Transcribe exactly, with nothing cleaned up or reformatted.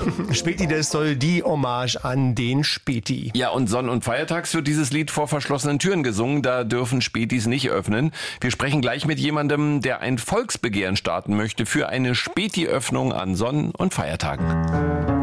Späti des Sol, die Hommage an den Späti. Ja, und Sonn- und Feiertags wird dieses Lied vor verschlossenen Türen gesungen. Da dürfen Spätis nicht öffnen. Wir sprechen gleich mit jemandem, der ein Volksbegehren starten möchte für eine Späti-Öffnung an Sonn- und Feiertagen.